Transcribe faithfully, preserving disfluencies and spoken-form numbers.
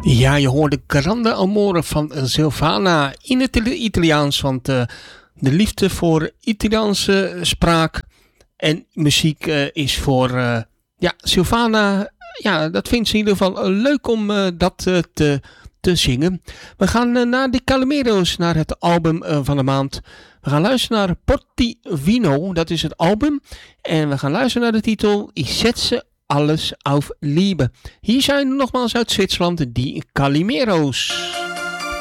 Ja, je hoorde Grande Amore van Silvana in het Italiaans, want uh, de liefde voor Italiaanse spraak en muziek uh, is voor uh, ja, Silvana, ja, dat vindt ze in ieder geval uh, leuk om uh, dat uh, te, te zingen. We gaan uh, naar de Calamero's, naar het album uh, van de maand. We gaan luisteren naar Portovino, dat is het album. En we gaan luisteren naar de titel I Setze Alles auf Liebe. Hier zijn nogmaals uit Zwitserland die Calamero's.